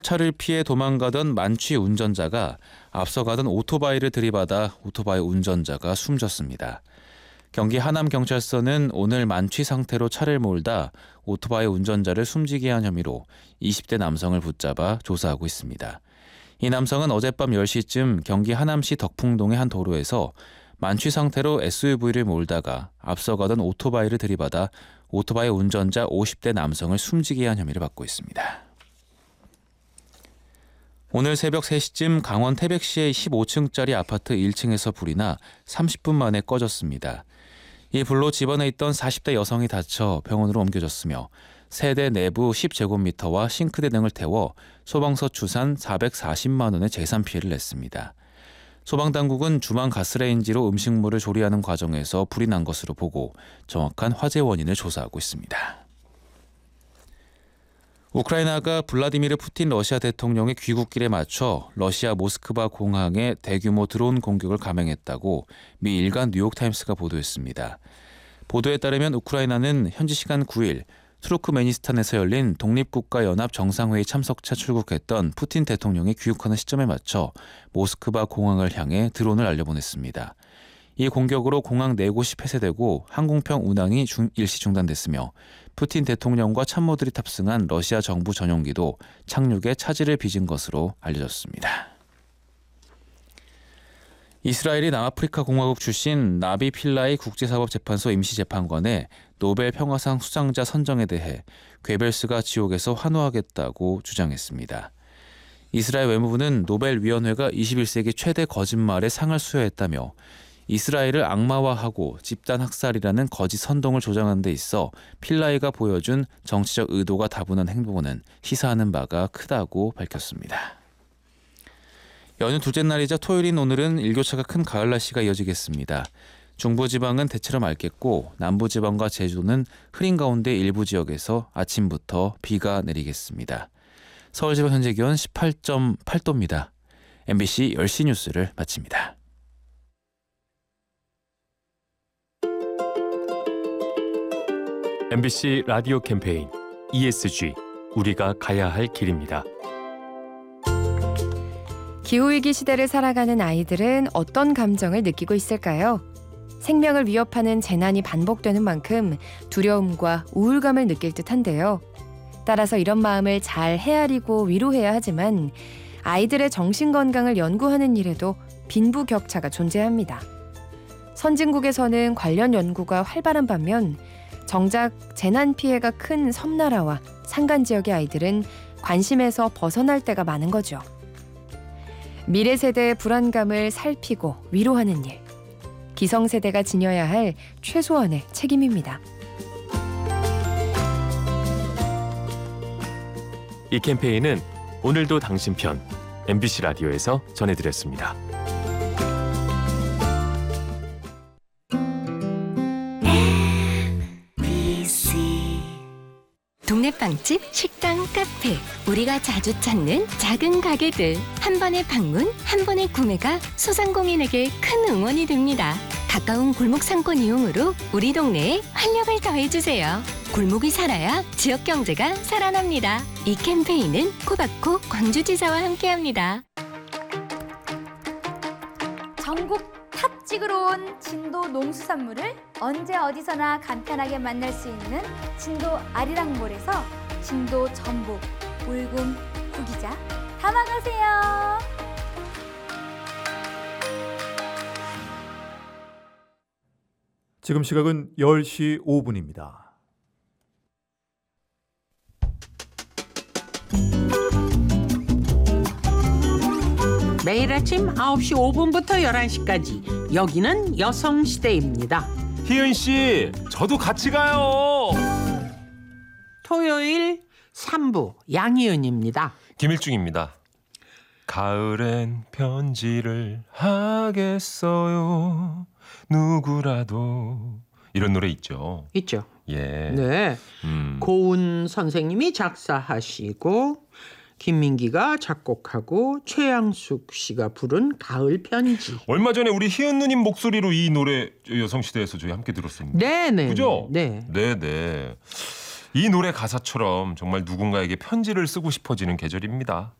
차를 피해 도망가던 만취 운전자가 앞서가던 오토바이를 들이받아 오토바이 운전자가 숨졌습니다. 경기 하남경찰서는 오늘 만취 상태로 차를 몰다 오토바이 운전자를 숨지게 한 혐의로 20대 남성을 붙잡아 조사하고 있습니다. 이 남성은 어젯밤 10시쯤 경기 하남시 덕풍동의 한 도로에서 만취 상태로 SUV를 몰다가 앞서가던 오토바이를 들이받아 오토바이 운전자 50대 남성을 숨지게 한 혐의를 받고 있습니다. 오늘 새벽 3시쯤 강원 태백시의 15층짜리 아파트 1층에서 불이 나 30분 만에 꺼졌습니다. 이 불로 집안에 있던 40대 여성이 다쳐 병원으로 옮겨졌으며 세대 내부 10제곱미터와 싱크대 등을 태워 소방서 추산 440만 원의 재산 피해를 냈습니다. 소방당국은 주방 가스레인지로 음식물을 조리하는 과정에서 불이 난 것으로 보고 정확한 화재 원인을 조사하고 있습니다. 우크라이나가 블라디미르 푸틴 러시아 대통령의 귀국길에 맞춰 러시아 모스크바 공항에 대규모 드론 공격을 감행했다고 미 일간 뉴욕타임스가 보도했습니다. 보도에 따르면 우크라이나는 현지 시간 9일 투르크메니스탄에서 열린 독립국가연합 정상회의 참석차 출국했던 푸틴 대통령이 귀국하는 시점에 맞춰 모스크바 공항을 향해 드론을 날려보냈습니다. 이 공격으로 공항 4곳이 폐쇄되고 항공편 운항이 일시 중단됐으며 푸틴 대통령과 참모들이 탑승한 러시아 정부 전용기도 착륙에 차질을 빚은 것으로 알려졌습니다. 이스라엘이 남아프리카 공화국 출신 나비 필라이 국제사법재판소 임시재판관의 노벨 평화상 수상자 선정에 대해 괴벨스가 지옥에서 환호하겠다고 주장했습니다. 이스라엘 외무부는 노벨위원회가 21세기 최대 거짓말에 상을 수여했다며 이스라엘을 악마화하고 집단 학살이라는 거짓 선동을 조장하는 데 있어 필라이가 보여준 정치적 의도가 다분한 행보는 시사하는 바가 크다고 밝혔습니다. 연휴 둘째 날이자 토요일인 오늘은 일교차가 큰 가을 날씨가 이어지겠습니다. 중부지방은 대체로 맑겠고 남부지방과 제주도는 흐린 가운데 일부 지역에서 아침부터 비가 내리겠습니다. 서울지방 현재 기온 18.8도입니다. MBC 10시 뉴스를 마칩니다. MBC 라디오 캠페인 ESG 우리가 가야 할 길입니다. 기후위기 시대를 살아가는 아이들은 어떤 감정을 느끼고 있을까요? 생명을 위협하는 재난이 반복되는 만큼 두려움과 우울감을 느낄 듯한데요. 따라서 이런 마음을 잘 헤아리고 위로해야 하지만 아이들의 정신건강을 연구하는 일에도 빈부격차가 존재합니다. 선진국에서는 관련 연구가 활발한 반면 정작 재난 피해가 큰 섬나라와 산간 지역의 아이들은 관심에서 벗어날 때가 많은 거죠. 미래 세대의 불안감을 살피고 위로하는 일, 기성세대가 지녀야 할 최소한의 책임입니다. 이 캠페인은 오늘도 당신 편 MBC 라디오에서 전해드렸습니다. 동네 빵집, 식당, 카페, 우리가 자주 찾는 작은 가게들. 한 번의 방문, 한 번의 구매가 소상공인에게 큰 응원이 됩니다. 가까운 골목 상권 이용으로 우리 동네에 활력을 더해주세요. 골목이 살아야 지역 경제가 살아납니다. 이 캠페인은 코바코 광주지사와 함께합니다. 전국 탑 찍으러 온 진도 농수산물을 언제 어디서나 간편하게 만날 수 있는 진도 아리랑몰에서 진도 전복, 울금, 구기자 담아가세요. 지금 시각은 10시 5분입니다. 매일 아침 9시 5분부터 11시까지 여기는 여성시대입니다. 희은씨, 저도 같이 가요. 토요일 3부 양희은입니다. 김일중입니다. 가을엔 편지를 하겠어요. 누구라도. 이런 노래 있죠. 있죠. 예. 네. 고운 선생님이 작사하시고 김민기가 작곡하고 최양숙 씨가 부른 가을 편지. 얼마 전에 우리 희은 누님 목소리로 이 노래 여성시대에서 저희 함께 들었습니다. 네네. 그죠? 네. 네네. 이 노래 가사처럼 정말 누군가에게 편지를 쓰고 싶어지는 계절입니다.